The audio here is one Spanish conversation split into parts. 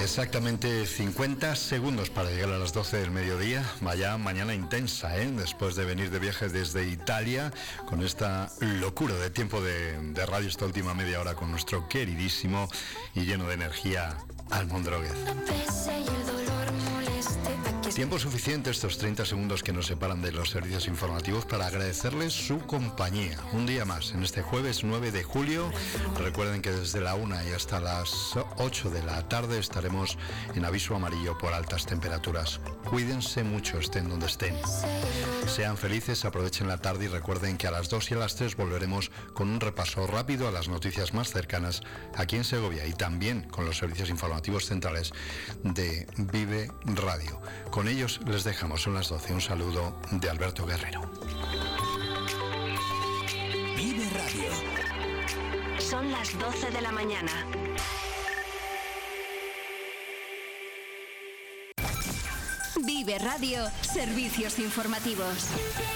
Exactamente 50 segundos para llegar a las 12 del mediodía. Vaya mañana intensa, después de venir de viaje desde Italia, con esta locura de tiempo de radio, esta última media hora con nuestro queridísimo y lleno de energía Almondróguez. Tiempo suficiente, estos 30 segundos que nos separan de los servicios informativos, para agradecerles su compañía. Un día más, en este jueves 9 de julio. Recuerden que desde la 1 y hasta las 8 de la tarde estaremos en aviso amarillo por altas temperaturas. Cuídense mucho, estén donde estén. Sean felices, aprovechen la tarde y recuerden que a las 2 y a las 3 volveremos con un repaso rápido a las noticias más cercanas aquí en Segovia y también con los servicios informativos centrales de Vive Radio. Con ellos les dejamos, son las 12. Un saludo de Alberto Guerrero. Vive Radio. Son las 12 de la mañana. Vive Radio, servicios informativos.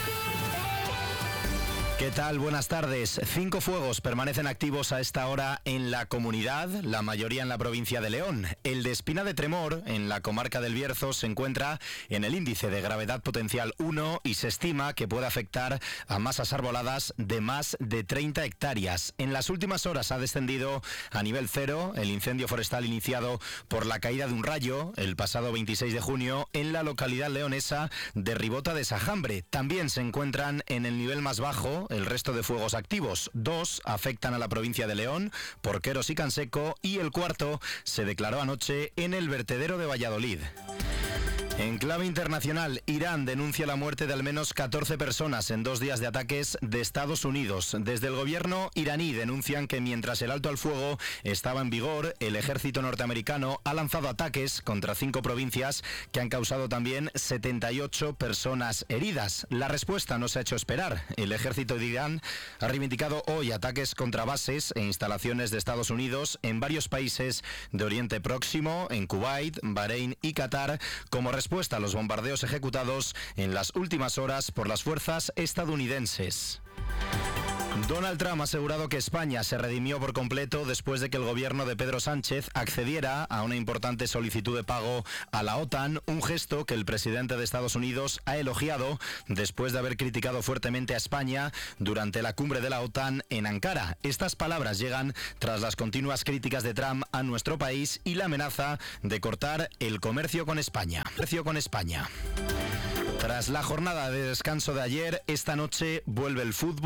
¿Qué tal? Buenas tardes. 5 fuegos permanecen activos a esta hora en la comunidad, la mayoría en la provincia de León. El de Espina de Tremor, en la comarca del Bierzo, se encuentra en el índice de gravedad potencial 1 y se estima que puede afectar a masas arboladas de más de 30 hectáreas. En las últimas horas ha descendido a nivel 0 el incendio forestal iniciado por la caída de un rayo el pasado 26 de junio en la localidad leonesa de Ribota de Sajambre. También se encuentran en el nivel más bajo el resto de fuegos activos. 2 afectan a la provincia de León, Porqueros y Canseco, y el cuarto se declaró anoche en el vertedero de Valladolid. En clave internacional, Irán denuncia la muerte de al menos 14 personas en 2 días de ataques de Estados Unidos. Desde el gobierno iraní denuncian que mientras el alto al fuego estaba en vigor, el ejército norteamericano ha lanzado ataques contra 5 provincias que han causado también 78 personas heridas. La respuesta no se ha hecho esperar. El ejército de Irán ha reivindicado hoy ataques contra bases e instalaciones de Estados Unidos en varios países de Oriente Próximo, en Kuwait, Bahrein y Qatar, como respuesta a los bombardeos ejecutados en las últimas horas por las fuerzas estadounidenses. Donald Trump ha asegurado que España se redimió por completo después de que el gobierno de Pedro Sánchez accediera a una importante solicitud de pago a la OTAN, un gesto que el presidente de Estados Unidos ha elogiado después de haber criticado fuertemente a España durante la cumbre de la OTAN en Ankara. Estas palabras llegan tras las continuas críticas de Trump a nuestro país y la amenaza de cortar el comercio con España. Tras la jornada de descanso de ayer, esta noche vuelve el fútbol.